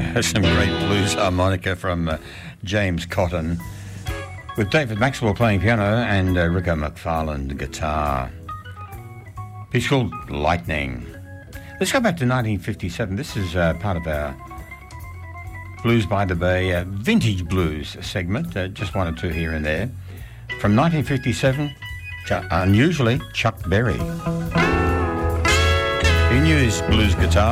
Some great blues harmonica from James Cotton, with David Maxwell playing piano and Rico McFarland guitar. Piece called Lightning. Let's go back to 1957. This is part of our Blues by the Bay vintage blues segment, just one or two here and there. From 1957, unusually, Chuck Berry. He knew his blues guitar.